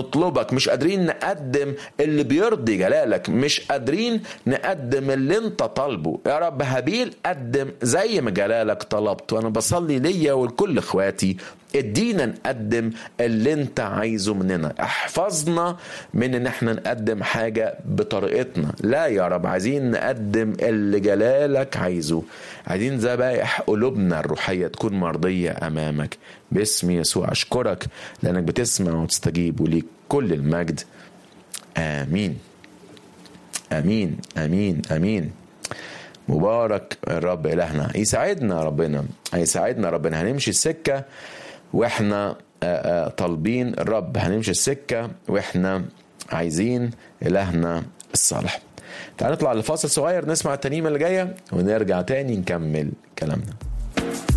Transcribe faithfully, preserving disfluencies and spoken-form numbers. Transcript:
نطلبك، مش قادرين نقدم اللي بيرضي جلالك، مش قادرين نقدم اللي انت طالبه. يا رب هابيل قدم زي ما جلالك طلبت، وانا بصلي ليا ولكل اخواتي ادينا نقدم اللي انت عايزه مننا. احفظنا من ان احنا نقدم حاجة بطريقتنا، لا يا رب، عايزين نقدم اللي جلالك عايزه، عايزين ذبائح قلوبنا الروحية تكون مرضية امامك. باسم يسوع اشكرك لانك بتسمع وتستجيب، وليك كل المجد. امين امين امين امين. مبارك الرب إلهنا. يساعدنا ربنا، هيساعدنا ربنا. هنمشي السكة واحنا طالبين الرب، هنمشي السكة واحنا عايزين إلهنا الصالح. تعال نطلع لفاصل صغير نسمع الترنيمة اللي جاية ونرجع تاني نكمل كلامنا.